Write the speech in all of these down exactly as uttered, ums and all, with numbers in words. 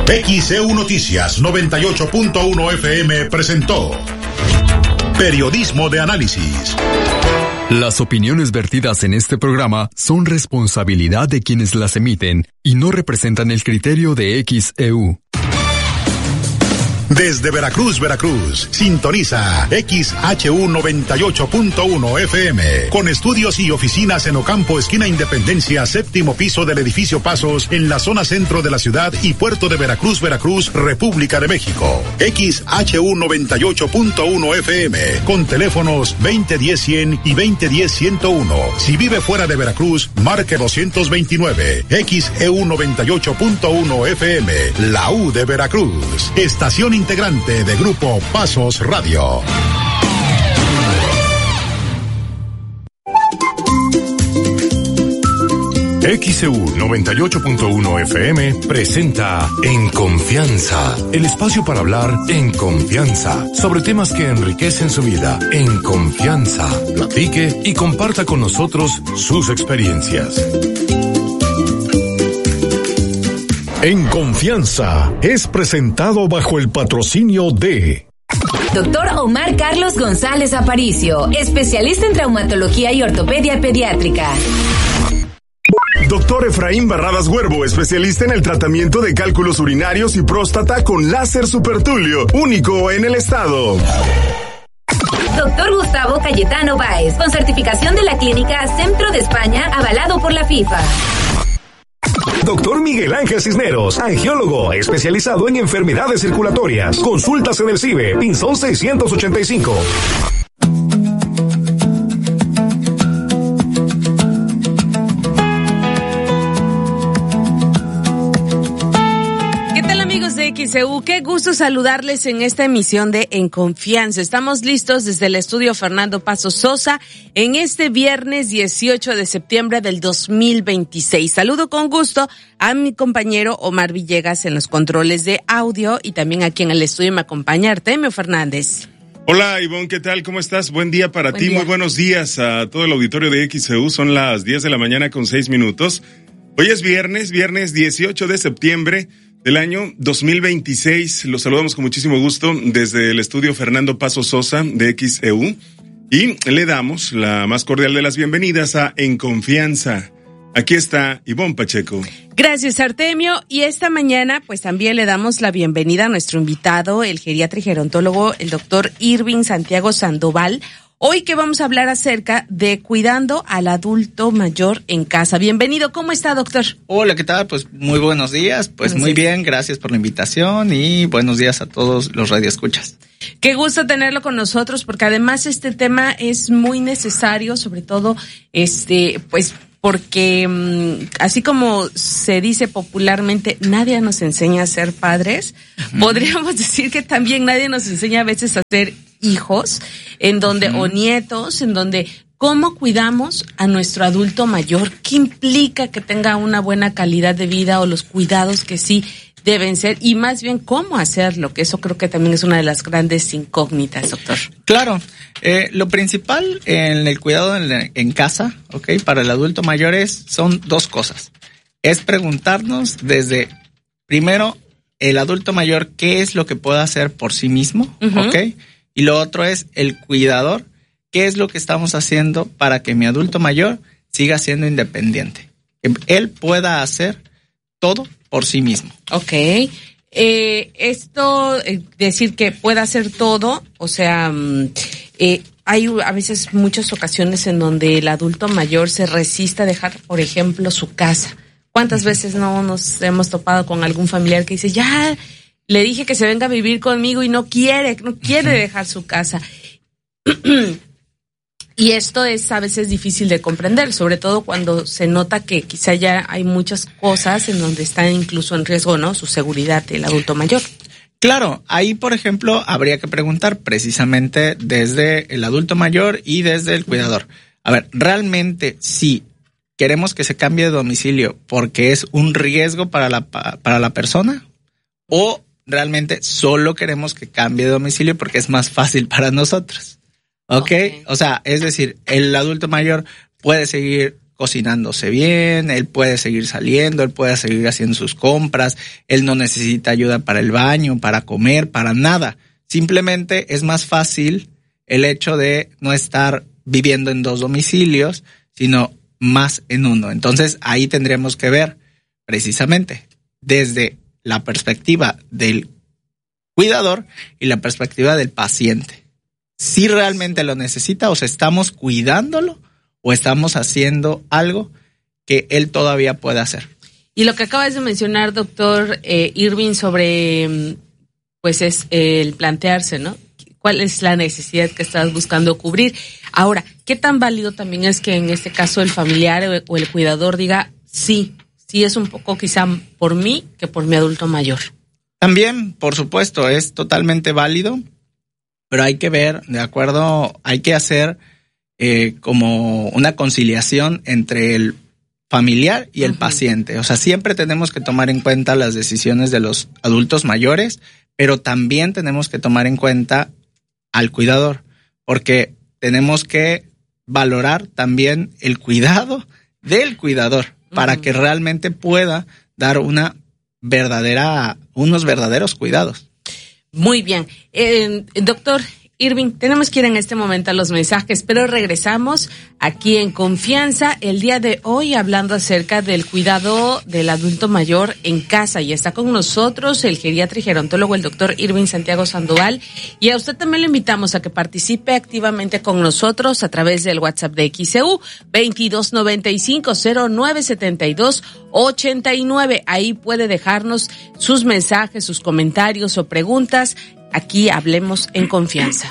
X E U Noticias noventa y ocho punto uno F M presentó Periodismo de Análisis. Las opiniones vertidas en este programa son responsabilidad de quienes las emiten y no representan el criterio de X E U. Desde Veracruz, Veracruz, sintoniza X H U noventa y ocho punto uno F M, con estudios y oficinas en Ocampo, esquina Independencia, séptimo piso del edificio Pasos, en la zona centro de la ciudad y puerto de Veracruz, Veracruz, República de México. X H U noventa y ocho punto uno F M, con teléfonos veinte diez cien y veinte diez ciento uno. Si vive fuera de Veracruz, marque doscientos veintinueve. X E U noventa y ocho punto uno F M, la U de Veracruz. Estación integrante de Grupo Pasos Radio. X E U noventa y ocho punto uno F M presenta En Confianza, el espacio para hablar en confianza sobre temas que enriquecen su vida. En confianza, platique y comparta con nosotros sus experiencias. En Confianza es presentado bajo el patrocinio de Doctor Omar Carlos González Aparicio, especialista en traumatología y ortopedia pediátrica. Doctor Efraín Barradas Huervo, especialista en el tratamiento de cálculos urinarios y próstata con láser supertulio, único en el estado. Doctor Gustavo Cayetano Báez, con certificación de la clínica Centro de España, avalado por la FIFA. Doctor Miguel Ángel Cisneros, angiólogo, especializado en enfermedades circulatorias. Consultas en el C I B E, Pinzón seiscientos ochenta y cinco. X E U, qué gusto saludarles en esta emisión de En Confianza. Estamos listos desde el estudio Fernando Paso Sosa en este viernes dieciocho de septiembre del dos mil veintiséis. Saludo con gusto a mi compañero Omar Villegas en los controles de audio y también aquí en el estudio me acompaña Artemio Fernández. Hola Ivonne, ¿qué tal? ¿Cómo estás? Buen día para Buen ti, día. Muy buenos días a todo el auditorio de X E U. Son las diez de la mañana con seis minutos. Hoy es viernes, viernes dieciocho de septiembre del año dos mil veintiséis. Los saludamos con muchísimo gusto desde el estudio Fernando Paso Sosa de X E U y le damos la más cordial de las bienvenidas a En Confianza. Aquí está Ivonne Pacheco. Gracias, Artemio. Y esta mañana, pues también le damos la bienvenida a nuestro invitado, el geriatra y gerontólogo, el doctor Irving Santiago Sandoval. Hoy que vamos a hablar acerca de cuidando al adulto mayor en casa. Bienvenido, ¿cómo está, doctor? Hola, ¿qué tal? Pues muy buenos días, pues buenos muy días. Bien, gracias por la invitación y buenos días a todos los radioescuchas. Qué gusto tenerlo con nosotros, porque además este tema es muy necesario, sobre todo, este, pues, porque mmm, así como se dice popularmente, nadie nos enseña a ser padres, uh-huh. Podríamos decir que también nadie nos enseña a veces a ser hijos, en donde, uh-huh. o nietos, en donde, ¿cómo cuidamos a nuestro adulto mayor? ¿Qué implica que tenga una buena calidad de vida o los cuidados que sí deben ser? Y más bien, ¿cómo hacerlo? Que eso creo que también es una de las grandes incógnitas, doctor. Claro, eh, lo principal en el cuidado en, en casa, ¿ok? Para el adulto mayor es, son dos cosas. Es preguntarnos desde, primero, el adulto mayor, ¿qué es lo que puede hacer por sí mismo? Uh-huh. ¿Ok? Y lo otro es el cuidador, ¿qué es lo que estamos haciendo para que mi adulto mayor siga siendo independiente? Que él pueda hacer todo por sí mismo. Ok. Eh, esto, eh, decir que pueda hacer todo, o sea, eh, hay a veces muchas ocasiones en donde el adulto mayor se resiste a dejar, por ejemplo, su casa. ¿Cuántas uh-huh. veces no nos hemos topado con algún familiar que dice, ya... le dije que se venga a vivir conmigo y no quiere, no quiere uh-huh. dejar su casa. Y esto es a veces difícil de comprender, sobre todo cuando se nota que quizá ya hay muchas cosas en donde está incluso en riesgo, ¿no? Su seguridad del adulto mayor. Claro, ahí por ejemplo habría que preguntar precisamente desde el adulto mayor y desde el cuidador. A ver, realmente si queremos que se cambie de domicilio porque es un riesgo para la, para la persona, o realmente solo queremos que cambie de domicilio porque es más fácil para nosotros. ¿Ok? Okay. O sea, es decir, el adulto mayor puede seguir cocinándose bien, él puede seguir saliendo, él puede seguir haciendo sus compras, él no necesita ayuda para el baño, para comer, para nada. Simplemente es más fácil el hecho de no estar viviendo en dos domicilios, sino más en uno. Entonces ahí tendríamos que ver precisamente desde la perspectiva del cuidador y la perspectiva del paciente. Si realmente lo necesita o si estamos cuidándolo o estamos haciendo algo que él todavía puede hacer. Y lo que acabas de mencionar, doctor eh, Irving, sobre pues es eh, el plantearse, ¿no? ¿Cuál es la necesidad que estás buscando cubrir? Ahora, ¿qué tan válido también es que en este caso el familiar o el cuidador diga sí, sí es un poco quizá por mí que por mi adulto mayor? También, por supuesto, es totalmente válido, pero hay que ver, de acuerdo, hay que hacer eh, como una conciliación entre el familiar y el uh-huh. paciente. O sea, siempre tenemos que tomar en cuenta las decisiones de los adultos mayores, pero también tenemos que tomar en cuenta al cuidador, porque tenemos que valorar también el cuidado del cuidador uh-huh. para que realmente pueda dar una verdadera, unos verdaderos cuidados. Muy bien. Eh, doctor Irving, tenemos que ir en este momento a los mensajes, pero regresamos aquí en Confianza el día de hoy hablando acerca del cuidado del adulto mayor en casa. Y está con nosotros el geriatra y gerontólogo, el doctor Irving Santiago Sandoval. Y a usted también lo invitamos a que participe activamente con nosotros a través del WhatsApp de X C U veintidós noventa y cinco cero nueve setenta y dos ochenta y nueve. Ahí puede dejarnos sus mensajes, sus comentarios o preguntas. Aquí hablemos en confianza.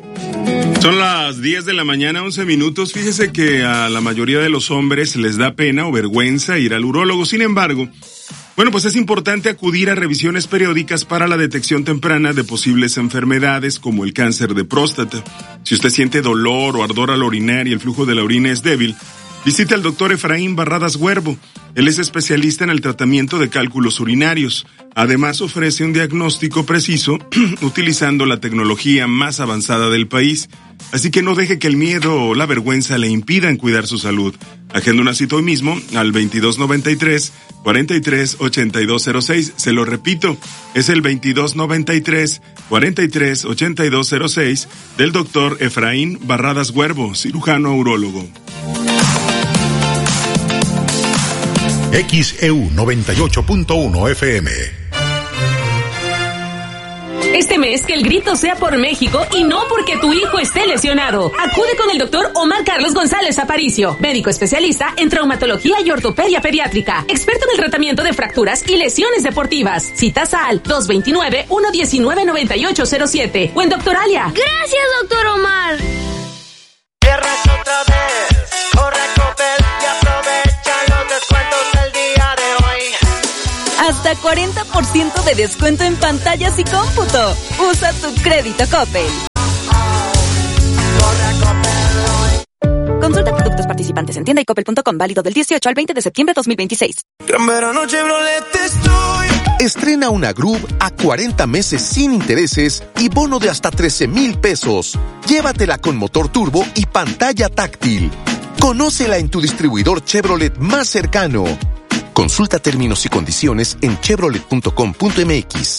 Son las diez de la mañana, once minutos. Fíjese que a la mayoría de los hombres les da pena o vergüenza ir al urólogo. Sin embargo, bueno, pues es importante acudir a revisiones periódicas para la detección temprana de posibles enfermedades como el cáncer de próstata. Si usted siente dolor o ardor al orinar y el flujo de la orina es débil, visite al doctor Efraín Barradas Huervo. Él es especialista en el tratamiento de cálculos urinarios. Además, ofrece un diagnóstico preciso utilizando la tecnología más avanzada del país. Así que no deje que el miedo o la vergüenza le impidan cuidar su salud. Agenda una cita hoy mismo al veintidós noventa y tres cuarenta y tres ochenta y dos cero seis. Se lo repito, es el veintidós noventa y tres cuarenta y tres ochenta y dos cero seis del doctor Efraín Barradas Huervo, cirujano urólogo. X E U noventa y ocho punto uno F M. Este mes que el grito sea por México y no porque tu hijo esté lesionado. Acude con el doctor Omar Carlos González Aparicio, médico especialista en traumatología y ortopedia pediátrica, experto en el tratamiento de fracturas y lesiones deportivas. Citas al dos dos nueve, uno uno nueve, nueve ocho cero siete o en Doctoralia. Gracias, doctor Omar. Viernes otra vez, corre, Coppel y aprovecha los descuentos del día de hoy. Hasta cuarenta por ciento de descuento en pantallas y cómputo. Usa tu crédito Coppel. Consulta productos participantes en tienda y coppel punto com, válido del dieciocho al veinte de septiembre de dos mil veintiséis. Gran verano Chevrolet estoy. Estrena una Groove a cuarenta meses sin intereses y bono de hasta trece mil pesos. Llévatela con motor turbo y pantalla táctil. Conócela en tu distribuidor Chevrolet más cercano. Consulta términos y condiciones en chevrolet punto com punto m x.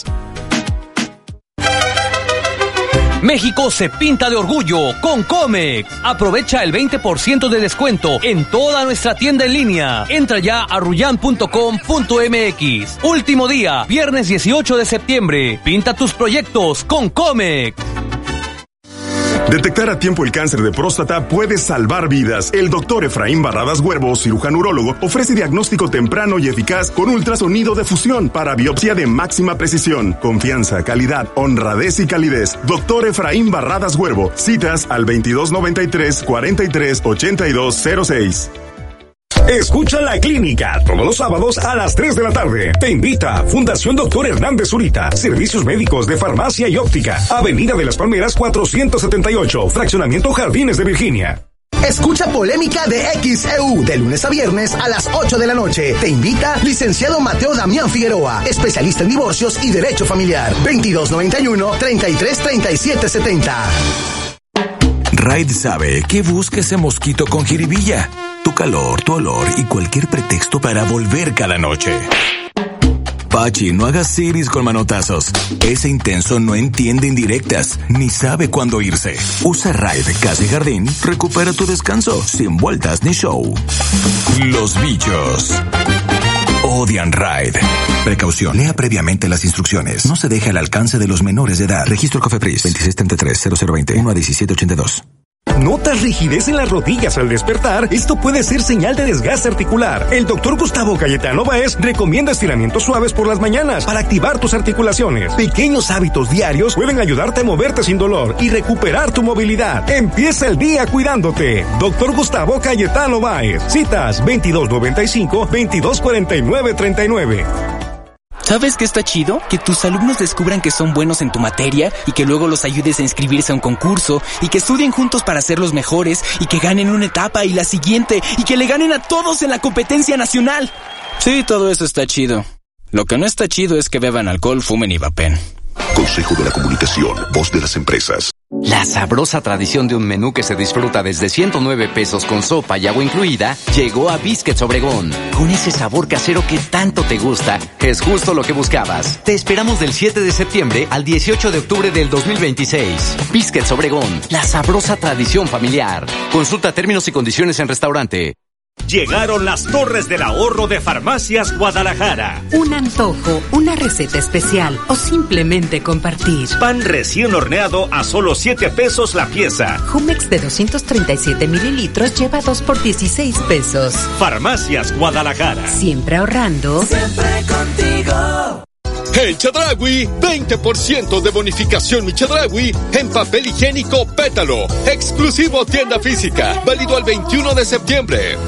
México se pinta de orgullo con Comex. Aprovecha el veinte por ciento de descuento en toda nuestra tienda en línea. Entra ya a ruyan punto com punto m x. Último día, viernes dieciocho de septiembre. Pinta tus proyectos con Comex. Detectar a tiempo el cáncer de próstata puede salvar vidas. El doctor Efraín Barradas Huervo, cirujano urólogo, ofrece diagnóstico temprano y eficaz con ultrasonido de fusión para biopsia de máxima precisión. Confianza, calidad, honradez y calidez. Doctor Efraín Barradas Huervo. Citas al veintidós noventa y tres cuarenta y tres ochenta y dos cero seis. Escucha La Clínica todos los sábados a las tres de la tarde. Te invita Fundación Doctor Hernández Zurita. Servicios médicos de farmacia y óptica. Avenida de las Palmeras cuatrocientos setenta y ocho. Fraccionamiento Jardines de Virginia. Escucha Polémica de X E U de lunes a viernes a las ocho de la noche. Te invita licenciado Mateo Damián Figueroa, especialista en divorcios y derecho familiar. veintidós noventa y uno, treinta y tres, treinta y siete setenta. Raid sabe que busca ese mosquito con jiribilla. Tu calor, tu olor y cualquier pretexto para volver cada noche. Pachi, no hagas siris con manotazos. Ese intenso no entiende indirectas, ni sabe cuándo irse. Usa Raid Casa y Jardín, recupera tu descanso, sin vueltas ni show. Los bichos odian Raid. Precaución, lea previamente las instrucciones. No se deje al alcance de los menores de edad. Registro COFEPRIS veintiséis treinta y tres cero cero veinte uno a diecisiete ochenta y dos. ¿Notas rigidez en las rodillas al despertar? Esto puede ser señal de desgaste articular. El doctor Gustavo Cayetano Báez recomienda estiramientos suaves por las mañanas para activar tus articulaciones. Pequeños hábitos diarios pueden ayudarte a moverte sin dolor y recuperar tu movilidad. Empieza el día cuidándote. Doctor Gustavo Cayetano Báez. Citas veintidós noventa y cinco, veintidós cuarenta y nueve treinta y nueve. ¿Sabes qué está chido? Que tus alumnos descubran que son buenos en tu materia y que luego los ayudes a inscribirse a un concurso y que estudien juntos para ser los mejores y que ganen una etapa y la siguiente y que le ganen a todos en la competencia nacional. Sí, todo eso está chido. Lo que no está chido es que beban alcohol, fumen y vapen. Consejo de la Comunicación, voz de las empresas. La sabrosa tradición de un menú que se disfruta desde ciento nueve pesos con sopa y agua incluida llegó a Biscuits Obregón. Con ese sabor casero que tanto te gusta, es justo lo que buscabas. Te esperamos del siete de septiembre al dieciocho de octubre del dos mil veintiséis. Biscuits Obregón, la sabrosa tradición familiar. Consulta términos y condiciones en restaurante. Llegaron las Torres del Ahorro de Farmacias Guadalajara. Un antojo, una receta especial o simplemente compartir. Pan recién horneado a solo siete pesos la pieza. Jumex de doscientos treinta y siete mililitros lleva dos por dieciséis pesos. Farmacias Guadalajara. Siempre ahorrando. Siempre contigo. En Chedraui, veinte por ciento de bonificación mi Chedraui en papel higiénico Pétalo. Exclusivo tienda física. Válido al veintiuno de septiembre.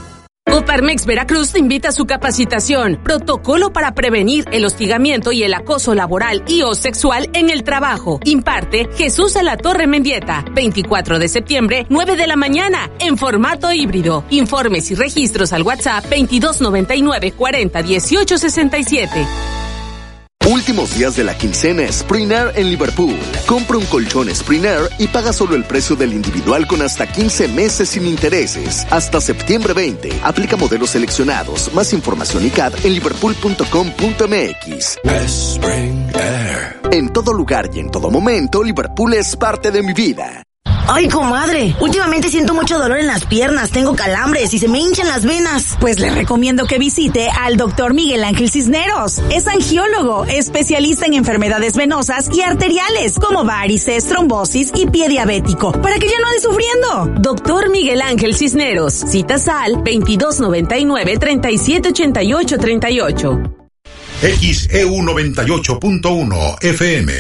Coparmex Veracruz te invita a su capacitación, protocolo para prevenir el hostigamiento y el acoso laboral y o sexual en el trabajo. Imparte Jesús de la Torre Mendieta, veinticuatro de septiembre, nueve de la mañana, en formato híbrido. Informes y registros al WhatsApp veintidós noventa y nueve cuarenta dieciocho sesenta y siete. Últimos días de la quincena Sprinair en Liverpool. Compra un colchón Sprinair y paga solo el precio del individual con hasta quince meses sin intereses. Hasta septiembre veinte. Aplica modelos seleccionados. Más información y C A D en liverpool punto com punto m x. Sprinair. En todo lugar y en todo momento, Liverpool es parte de mi vida. Ay, comadre, últimamente siento mucho dolor en las piernas, tengo calambres y se me hinchan las venas. Pues le recomiendo que visite al doctor Miguel Ángel Cisneros. Es angiólogo, especialista en enfermedades venosas y arteriales, como varices, trombosis y pie diabético, para que ya no ande sufriendo. Doctor Miguel Ángel Cisneros. Citas al veintidós noventa y nueve treinta y siete ochenta y ocho treinta y ocho. X E U noventa y ocho punto uno F M.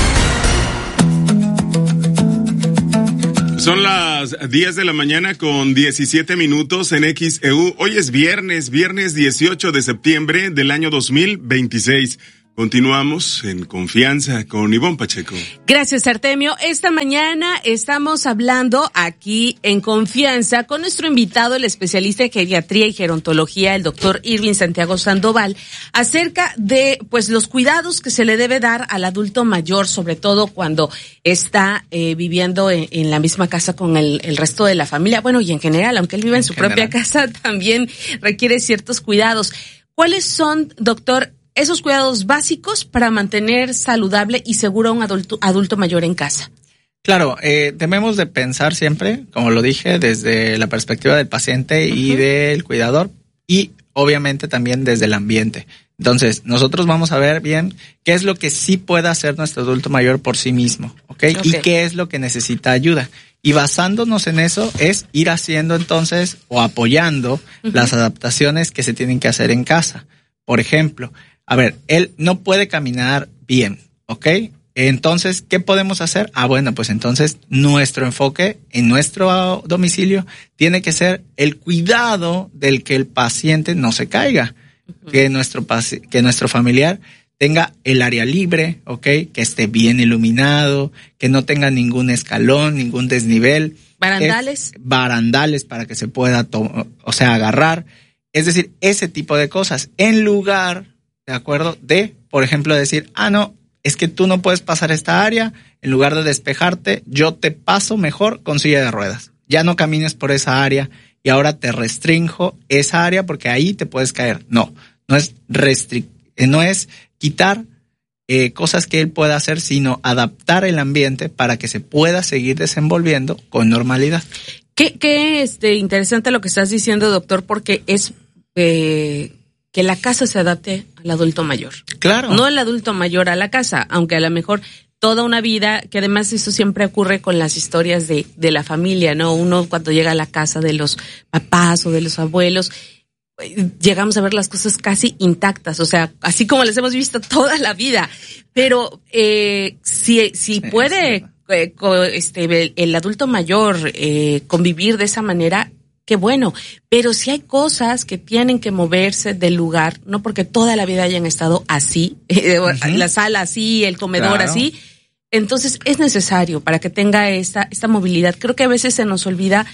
Son las diez de la mañana con diecisiete minutos en X E U. Hoy es viernes, viernes dieciocho de septiembre del año dos mil veintiséis. Continuamos en confianza con Ivonne Pacheco. Gracias, Artemio. Esta mañana estamos hablando aquí en confianza con nuestro invitado, el especialista en geriatría y gerontología, el doctor Irving Santiago Sandoval, acerca de pues los cuidados que se le debe dar al adulto mayor, sobre todo cuando está eh, viviendo en, en la misma casa con el, el resto de la familia. Bueno, y en general, aunque él vive en, en su general. propia casa, también requiere ciertos cuidados. ¿Cuáles son, doctor, esos cuidados básicos para mantener saludable y seguro a un adulto, adulto mayor en casa? Claro, eh, debemos de pensar siempre, como lo dije, desde la perspectiva del paciente y uh-huh. del cuidador y obviamente también desde el ambiente. Entonces, nosotros vamos a ver bien qué es lo que sí puede hacer nuestro adulto mayor por sí mismo, ¿ok? okay. Y qué es lo que necesita ayuda. Y basándonos en eso es ir haciendo entonces o apoyando uh-huh. las adaptaciones que se tienen que hacer en casa. Por ejemplo, a ver, él no puede caminar bien, ¿ok? Entonces, ¿qué podemos hacer? Ah, bueno, pues entonces nuestro enfoque en nuestro domicilio tiene que ser el cuidado del que el paciente no se caiga, uh-huh. que nuestro paci- que nuestro familiar tenga el área libre, ¿ok? Que esté bien iluminado, que no tenga ningún escalón, ningún desnivel. ¿Barandales? Es, barandales para que se pueda, to- o sea, agarrar. Es decir, ese tipo de cosas, en lugar, ¿de acuerdo? De, por ejemplo, decir, ah, no, es que tú no puedes pasar esta área, en lugar de despejarte, yo te paso mejor con silla de ruedas. Ya no camines por esa área y ahora te restrinjo esa área porque ahí te puedes caer. No, no es restric- no es quitar eh, cosas que él pueda hacer, sino adaptar el ambiente para que se pueda seguir desenvolviendo con normalidad. Qué, qué este, interesante lo que estás diciendo, doctor, porque es eh, que la casa se adapte al adulto mayor. Claro. No el adulto mayor a la casa, aunque a lo mejor toda una vida, que además eso siempre ocurre con las historias de, de la familia, ¿no? Uno cuando llega a la casa de los papás o de los abuelos, llegamos a ver las cosas casi intactas, o sea, así como las hemos visto toda la vida. Pero eh, si, si sí, puede sí. eh, co, este, el, el adulto mayor eh, convivir de esa manera, qué bueno. Pero si hay cosas que tienen que moverse del lugar, no porque toda la vida hayan estado así, eh, uh-huh. la sala así, el comedor claro. así, entonces es necesario para que tenga esta, esta movilidad. Creo que a veces se nos olvida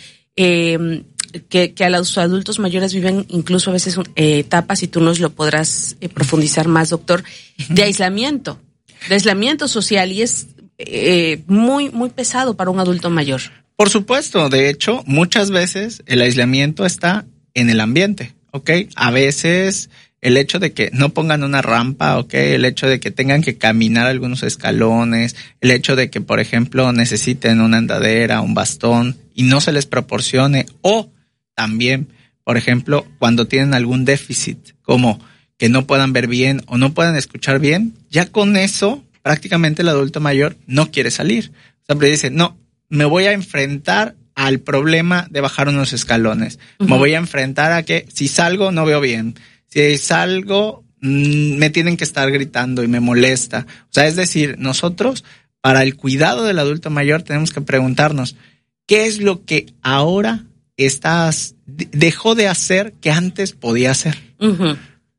eh, que, que a los adultos mayores viven incluso a veces eh, etapas, y tú nos lo podrás eh, profundizar más, doctor, uh-huh. de aislamiento, de aislamiento social, y es eh, muy, muy pesado para un adulto mayor. Por supuesto, de hecho, muchas veces el aislamiento está en el ambiente, ¿ok? A veces el hecho de que no pongan una rampa, ¿ok? El hecho de que tengan que caminar algunos escalones, el hecho de que, por ejemplo, necesiten una andadera, un bastón y no se les proporcione, o también, por ejemplo, cuando tienen algún déficit, como que no puedan ver bien o no puedan escuchar bien, ya con eso prácticamente el adulto mayor no quiere salir. Siempre dice, no, me voy a enfrentar al problema de bajar unos escalones. Uh-huh. Me voy a enfrentar a que si salgo no veo bien. Si salgo mmm, me tienen que estar gritando y me molesta. O sea, es decir, nosotros para el cuidado del adulto mayor tenemos que preguntarnos, ¿qué es lo que ahora estás dejó de hacer que antes podía hacer? Uh-huh.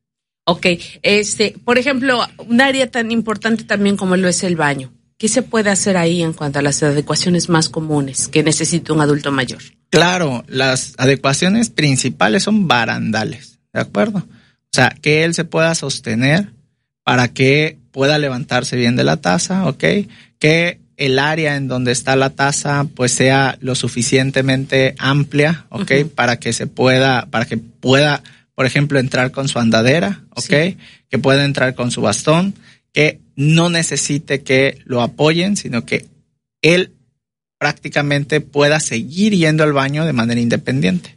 Ok, este, por ejemplo, un área tan importante también como lo es el baño. ¿Qué se puede hacer ahí en cuanto a las adecuaciones más comunes que necesita un adulto mayor? Claro, las adecuaciones principales son barandales, ¿de acuerdo? O sea, que él se pueda sostener para que pueda levantarse bien de la taza, ¿ok? Que el área en donde está la taza pues sea lo suficientemente amplia, ¿ok? Uh-huh. Para que se pueda, para que pueda, por ejemplo, entrar con su andadera, ¿ok? Sí. Que pueda entrar con su bastón, que no necesite que lo apoyen, sino que él prácticamente pueda seguir yendo al baño de manera independiente.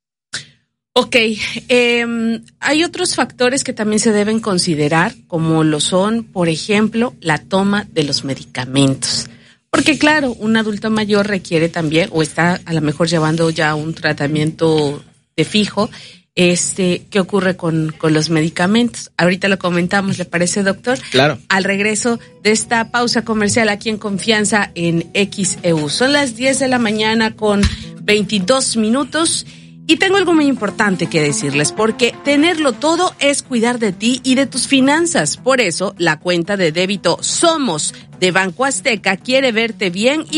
Ok, eh, hay otros factores que también se deben considerar, como lo son, por ejemplo, la toma de los medicamentos. Porque claro, un adulto mayor requiere también, o está a lo mejor llevando ya un tratamiento de fijo. Este, ¿qué ocurre con, con los medicamentos? Ahorita lo comentamos, ¿le parece, doctor? Claro. Al regreso de esta pausa comercial aquí en Confianza en X E U. Son las diez de la mañana con veintidós minutos y tengo algo muy importante que decirles, porque tenerlo todo es cuidar de ti y de tus finanzas. Por eso, la cuenta de débito Somos de Banco Azteca quiere verte bien y